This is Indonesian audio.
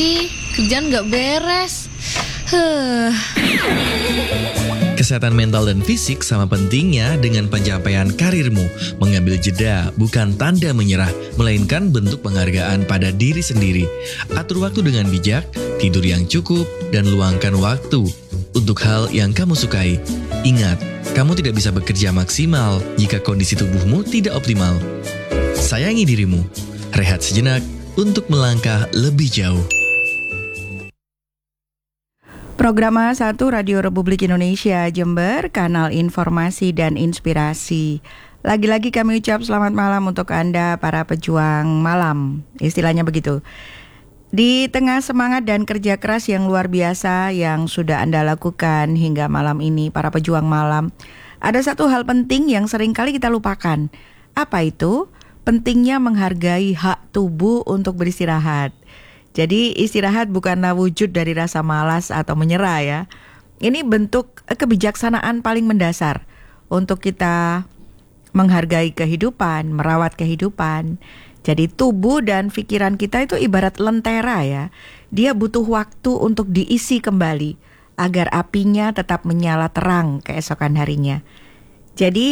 Kerjaan gak beres. Kesehatan mental dan fisik sama pentingnya dengan pencapaian karirmu. Mengambil jeda bukan tanda menyerah, melainkan bentuk penghargaan pada diri sendiri. Atur waktu dengan bijak, tidur yang cukup, dan luangkan waktu untuk hal yang kamu sukai. Ingat, kamu tidak bisa bekerja maksimal jika kondisi tubuhmu tidak optimal. Sayangi dirimu, rehat sejenak untuk melangkah lebih jauh. Program A1 Radio Republik Indonesia Jember, kanal informasi dan inspirasi. Lagi-lagi kami ucap selamat malam untuk Anda para pejuang malam, istilahnya begitu. Di tengah semangat dan kerja keras yang luar biasa yang sudah Anda lakukan hingga malam ini, para pejuang malam, ada satu hal penting yang seringkali kita lupakan. Apa itu? Pentingnya menghargai hak tubuh untuk beristirahat. Jadi istirahat bukanlah wujud dari rasa malas atau menyerah ya. Ini bentuk kebijaksanaan paling mendasar untuk kita menghargai kehidupan, merawat kehidupan. Jadi tubuh dan pikiran kita itu ibarat lentera ya. Dia butuh waktu untuk diisi kembali agar apinya tetap menyala terang keesokan harinya. Jadi